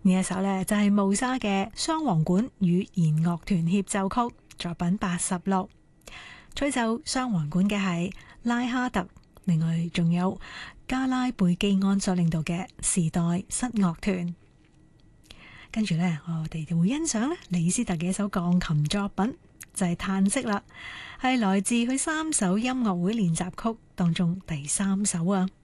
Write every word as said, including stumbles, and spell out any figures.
呢一首呢，就係霧莎嘅雙簧管與弦樂團協奏曲作品八十六，吹奏雙簧管嘅係拉哈特，另外仲有加拉貝基安所領導嘅時代室樂團。跟住呢，我哋就會欣賞咧李斯特嘅一首鋼琴作品，就係嘆息啦，係來自佢三首音樂會練習曲當中第三首啊。